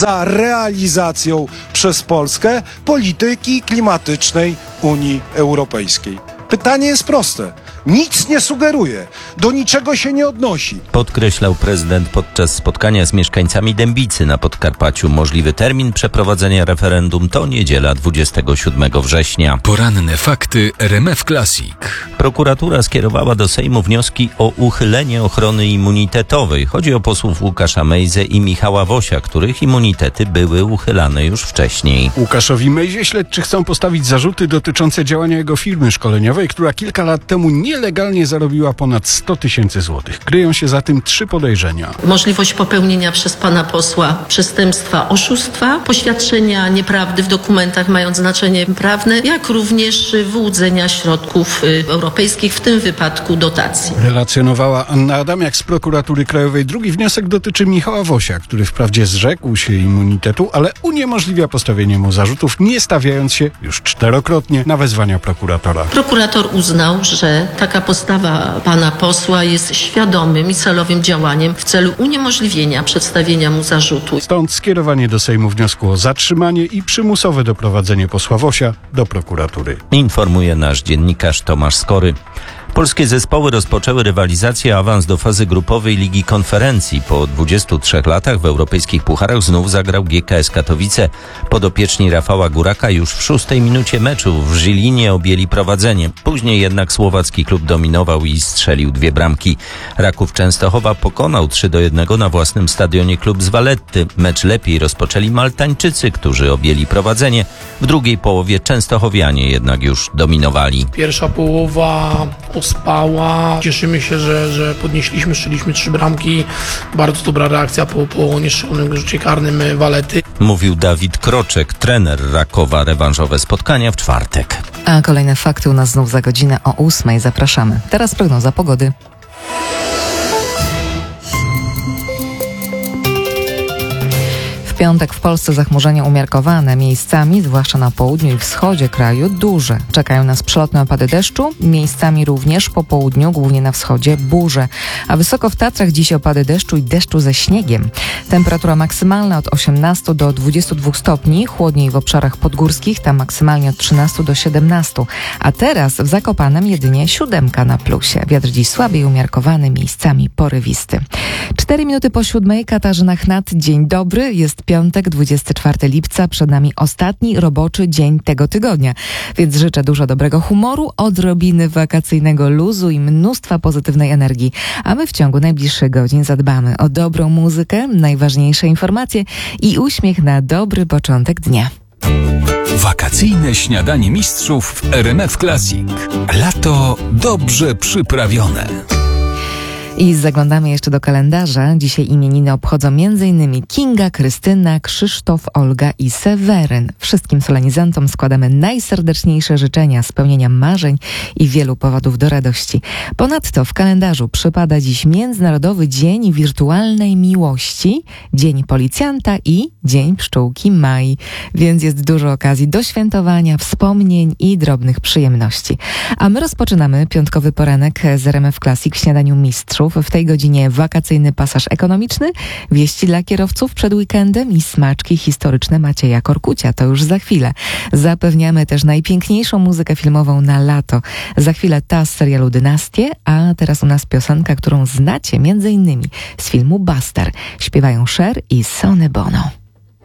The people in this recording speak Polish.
za realizacją przez Polskę polityki klimatycznej Unii Europejskiej. Pytanie jest proste. Nic nie sugeruje, do niczego się nie odnosi. Podkreślał prezydent podczas spotkania z mieszkańcami Dębicy na Podkarpaciu. Możliwy termin przeprowadzenia referendum to niedziela 27 września. Poranne fakty RMF Classic. Prokuratura skierowała do Sejmu wnioski o uchylenie ochrony immunitetowej. Chodzi o posłów Łukasza Mejzę i Michała Wosia, których immunitety były uchylane już wcześniej. Łukaszowi Mejzie śledczy chcą postawić zarzuty dotyczące działania jego firmy szkoleniowej, która kilka lat temu nielegalnie zarobiła ponad 100 000 złotych. Kryją się za tym 3 podejrzenia. Możliwość popełnienia przez pana posła przestępstwa oszustwa, poświadczenia nieprawdy w dokumentach mając znaczenie prawne, jak również wyłudzenia środków europejskich, w tym wypadku dotacji. Relacjonowała Anna Adamiak z Prokuratury Krajowej. Drugi wniosek dotyczy Michała Wosia, który wprawdzie zrzekł się immunitetu, ale uniemożliwia postawienie mu zarzutów, nie stawiając się już 4-krotnie na wezwania prokuratora. Prokurator uznał, że taka postawa pana posła jest świadomym i celowym działaniem w celu uniemożliwienia przedstawienia mu zarzutu. Stąd skierowanie do Sejmu wniosku o zatrzymanie i przymusowe doprowadzenie posła Wosia do prokuratury. Informuje nasz dziennikarz Tomasz Skory. Polskie zespoły rozpoczęły rywalizację o awans do fazy grupowej Ligi Konferencji. Po 23 latach w europejskich pucharach znów zagrał GKS Katowice. Podopieczni Rafała Góraka już w 6. minucie meczu w Żilinie objęli prowadzenie. Później jednak słowacki klub dominował i strzelił 2 bramki. Raków Częstochowa pokonał 3-1 na własnym stadionie klub z Valetty. Mecz lepiej rozpoczęli Maltańczycy, którzy objęli prowadzenie. W drugiej połowie Częstochowianie jednak już dominowali. Pierwsza połowa ospała. Cieszymy się, że podnieśliśmy, strzeliśmy 3 bramki. Bardzo dobra reakcja po niestrzelonym rzucie karnym Valetty. Mówił Dawid Kroczek, trener Rakowa. Rewanżowe spotkania w czwartek. A kolejne fakty u nas znów za godzinę o 8:00. Zapraszamy. Teraz prognoza pogody. W piątek w Polsce zachmurzenia umiarkowane, miejscami, zwłaszcza na południu i wschodzie kraju, duże. Czekają nas przelotne opady deszczu, miejscami również po południu, głównie na wschodzie, burze. A wysoko w Tatrach dziś opady deszczu i deszczu ze śniegiem. Temperatura maksymalna od 18 do 22 stopni, chłodniej w obszarach podgórskich, tam maksymalnie od 13 do 17. A teraz w Zakopanem jedynie 7 na plusie. Wiatr dziś słabiej umiarkowany, miejscami porywisty. 4 minuty po 7:00, Katarzyna Chnat. Dzień dobry, jest piątek, 24 lipca, przed nami ostatni roboczy dzień tego tygodnia. Więc życzę dużo dobrego humoru, odrobiny wakacyjnego luzu i mnóstwa pozytywnej energii. A my w ciągu najbliższych godzin zadbamy o dobrą muzykę, najważniejsze informacje i uśmiech na dobry początek dnia. Wakacyjne śniadanie mistrzów w RMF Classic. Lato dobrze przyprawione. I zaglądamy jeszcze do kalendarza. Dzisiaj imieniny obchodzą m.in. Kinga, Krystyna, Krzysztof, Olga i Seweryn. Wszystkim solenizantom składamy najserdeczniejsze życzenia, spełnienia marzeń i wielu powodów do radości. Ponadto w kalendarzu przypada dziś Międzynarodowy Dzień Wirtualnej Miłości, Dzień Policjanta i Dzień Pszczółki Mai. Więc jest dużo okazji do świętowania, wspomnień i drobnych przyjemności. A my rozpoczynamy piątkowy poranek z RMF Classic w śniadaniu mistrzów. W tej godzinie wakacyjny pasaż ekonomiczny, wieści dla kierowców przed weekendem i smaczki historyczne Macieja Korkucia. To już za chwilę. Zapewniamy też najpiękniejszą muzykę filmową na lato. Za chwilę ta z serialu Dynastie, a teraz u nas piosenka, którą znacie m.in. z filmu Buster. Śpiewają Cher i Sonny Bono.